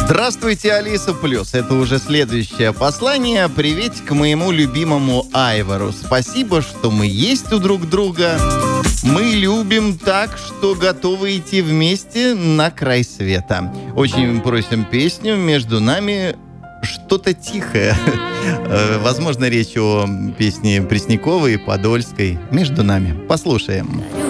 Здравствуйте, Алиса Плюс. Это уже следующее послание. Приветик моему любимому Айвару. Спасибо, что мы есть у друг друга. Мы любим так, что готовы идти вместе на край света. Очень просим песню «Между нами что-то тихое». Возможно, речь о песне Пресняковой и Подольской «Между нами». Послушаем.